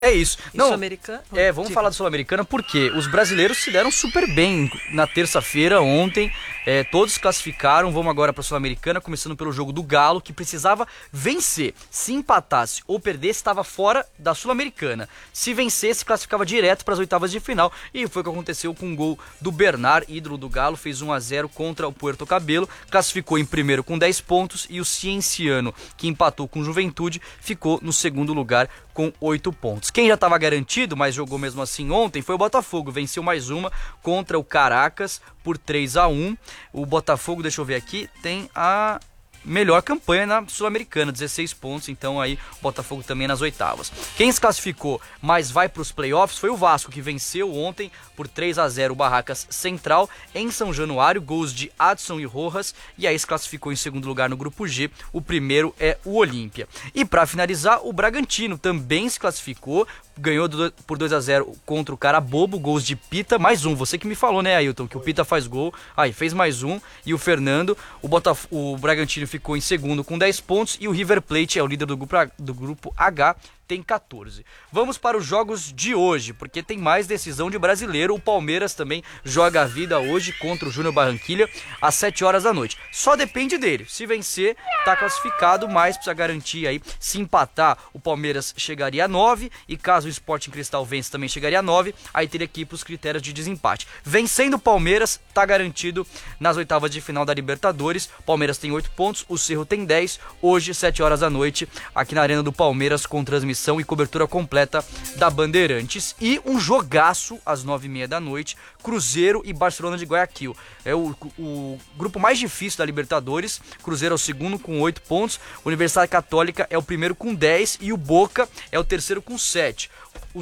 É isso. E Não, Sul-Americana? vamos falar do Sul-Americana porque os brasileiros se deram super bem na terça-feira, ontem. Todos classificaram. Vamos agora para a Sul-Americana, começando pelo jogo do Galo, que precisava vencer. Se empatasse ou perdesse, estava fora da Sul-Americana. Se vencesse, classificava direto para as oitavas de final. E foi o que aconteceu com o gol do Bernard, ídolo do Galo, fez 1-0 contra o Puerto Cabello, classificou em primeiro com 10 pontos e o Cienciano, que empatou com o Juventude, ficou no segundo lugar com 8 pontos. Quem já estava garantido, mas jogou mesmo assim ontem, foi o Botafogo. Venceu mais uma contra o Caracas por 3-1. O Botafogo, deixa eu ver aqui, tem a melhor campanha na Sul-Americana, 16 pontos, então aí o Botafogo também nas oitavas. Quem se classificou, mas vai para os playoffs, foi o Vasco, que venceu ontem por 3-0 o Barracas Central em São Januário, gols de Adson e Rojas, e aí se classificou em segundo lugar no grupo G. O primeiro é o Olímpia. E para finalizar, o Bragantino também se classificou, ganhou por 2-0 contra o Carabobo, gols de Pita, mais um, você que me falou, né, Ailton, que o Pita faz gol, aí fez mais um, e o Fernando. O Bragantino ficou em segundo com 10 pontos, e o River Plate é o líder do grupo H, tem 14. Vamos para os jogos de hoje, porque tem mais decisão de brasileiro. O Palmeiras também joga a vida hoje contra o Júnior Barranquilla às 7 horas da noite. Só depende dele. Se vencer, tá classificado, mas precisa garantir aí. Se empatar, o Palmeiras chegaria a 9, e caso o Sporting Cristal vence, também chegaria a 9, aí teria que ir para os critérios de desempate. Vencendo o Palmeiras, tá garantido nas oitavas de final da Libertadores. Palmeiras tem 8 pontos, o Cerro tem 10. Hoje, 7 horas da noite, aqui na Arena do Palmeiras, com transmissão e cobertura completa da Bandeirantes. E um jogaço às 9h30 da noite, Cruzeiro e Barcelona de Guayaquil. É o grupo mais difícil da Libertadores. Cruzeiro é o segundo com 8 pontos, Universidade Católica é o primeiro com 10 e o Boca é o terceiro com 7.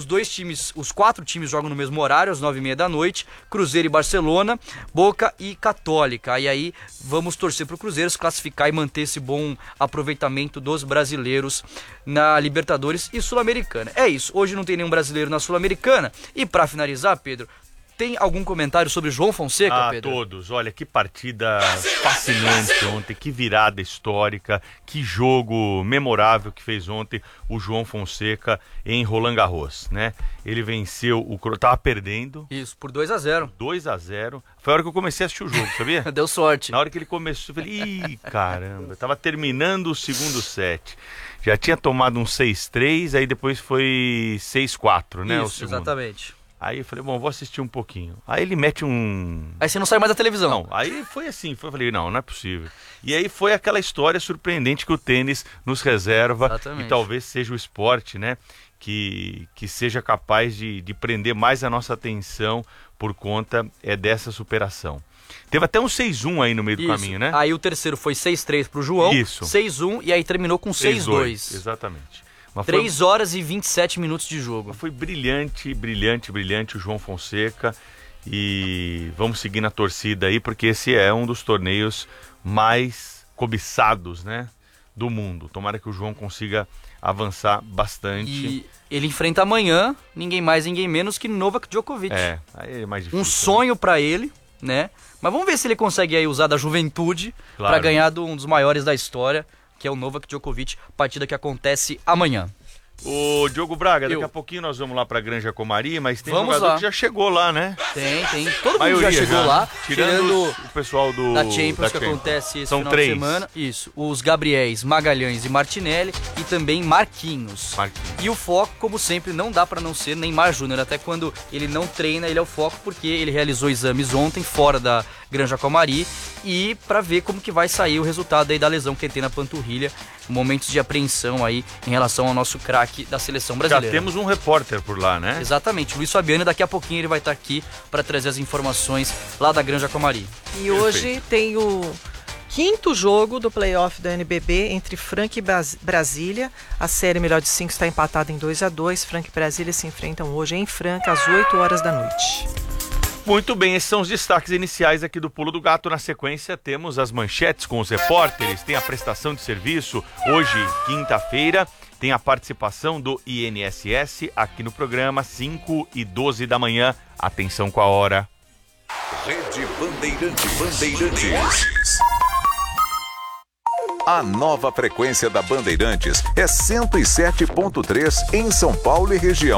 Os 4 times jogam no mesmo horário, às 9h30 da noite, Cruzeiro e Barcelona, Boca e Católica. E aí vamos torcer para o Cruzeiro se classificar e manter esse bom aproveitamento dos brasileiros na Libertadores e Sul-Americana. É isso, hoje não tem nenhum brasileiro na Sul-Americana. E para finalizar, Pedro, tem algum comentário sobre João Fonseca, Pedro? Todos. Olha, que partida fascinante ontem, que virada histórica, que jogo memorável que fez ontem o João Fonseca em Roland Garros, né? Ele venceu tava perdendo. Isso, por 2-0. 2-0. Foi a hora que eu comecei a assistir o jogo, sabia? Deu sorte. Na hora que ele começou, eu falei, ih, caramba, tava terminando o segundo set. Já tinha tomado um 6-3, aí depois foi 6-4, né? Isso, exatamente. Aí eu falei, bom, vou assistir um pouquinho. Aí ele mete um... Aí você não sai mais da televisão. Não, aí foi assim, eu falei, não é possível. E aí foi aquela história surpreendente que o tênis nos reserva. Exatamente. E talvez seja o esporte, né, que seja capaz de prender mais a nossa atenção por conta dessa superação. Teve até um 6-1 aí no meio do caminho, né? Aí o terceiro foi 6-3 pro João, 6-1 e aí terminou com 6-2. Exatamente. 3 horas e 27 minutos de jogo. Foi brilhante o João Fonseca, e vamos seguir na torcida aí, porque esse é um dos torneios mais cobiçados, né, do mundo. Tomara que o João consiga avançar bastante. E ele enfrenta amanhã ninguém mais, ninguém menos que Novak Djokovic. Aí é mais difícil. Um sonho pra ele, né? Mas vamos ver se ele consegue aí usar da juventude pra ganhar um dos maiores da história, que é o Novak Djokovic, partida que acontece amanhã. Ô, Diogo Braga, daqui a pouquinho nós vamos lá pra Granja Comari, mas tem jogador que já chegou lá, né? Tem. Todo mundo já chegou lá. Tirando o pessoal da Champions que acontece esse final de semana. Isso, os Gabriéis, Magalhães e Martinelli, e também Marquinhos. E o foco, como sempre, não dá pra não ser Neymar Júnior. Até quando ele não treina, ele é o foco, porque ele realizou exames ontem fora da Granja Comari, e pra ver como que vai sair o resultado aí da lesão que ele tem na panturrilha. Momentos de apreensão aí em relação ao nosso craque da seleção brasileira. Já temos um repórter por lá, né? Exatamente, Luiz Fabiano, daqui a pouquinho ele vai estar aqui para trazer as informações lá da Granja Comari. E hoje tem o 5º jogo do playoff da NBB entre Franca e Brasília. A série melhor de 5 está empatada em 2-2. Franca e Brasília se enfrentam hoje em Franca às 8 horas da noite. Muito bem, esses são os destaques iniciais aqui do Pulo do Gato. Na sequência temos as manchetes com os repórteres, tem a prestação de serviço. Hoje, quinta-feira, tem a participação do INSS aqui no programa, 5h12 da manhã. Atenção com a hora. Rede Bandeirantes. A nova frequência da Bandeirantes é 107.3 em São Paulo e região.